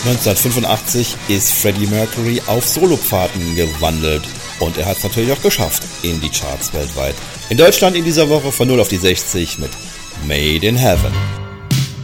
1985 ist Freddie Mercury auf Solopfaden gewandelt und er hat es natürlich auch geschafft in die Charts weltweit. In Deutschland in dieser Woche von 0 auf die 60 mit Made in Heaven.